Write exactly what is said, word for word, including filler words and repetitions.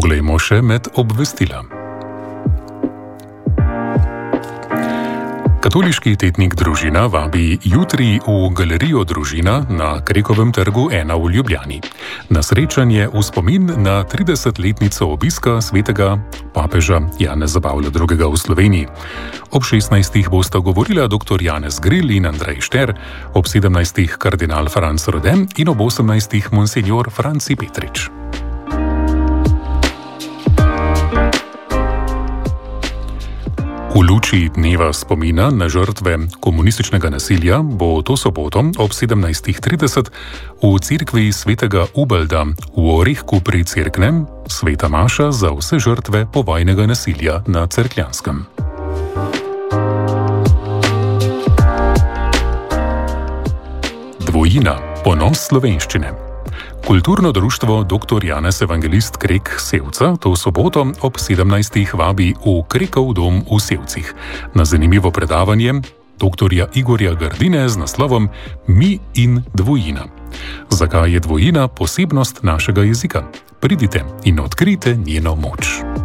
Poglejmo še med obvestila. Katoliški tetnik Družina vabi jutri v galerijo Družina na Krekovem trgu ena v Ljubljani. Na srečanje v spomin na tridesetletnico obiska svetega papeža Janeza Pavla drugega. v Sloveniji. Ob šestnajstih bosta govorila dr. Janez Gril in Andrej Šter, ob sedemnajstih kardinal Franc Rode in ob osemnajstih monsinjor Franci Petrič. V luči dneva spomina na žrtve komunističnega nasilja bo to soboto ob sedemnajstih trideset v cerkvi svetega Ubalda v Orehku pri Cerknem sveta maša za vse žrtve povojnega nasilja na Cerkljanskem. Dvojina, ponos slovenščine. Kulturno društvo doktor Janez Evangelist Krek Sevca to soboto ob sedemnajstih vabi v Krekov dom v Sevcih na zanimivo predavanje doktorja Igorja Grdine z naslovom Mi in dvojina. Zakaj je dvojina posebnost našega jezika? Pridite in odkrijte njeno moč.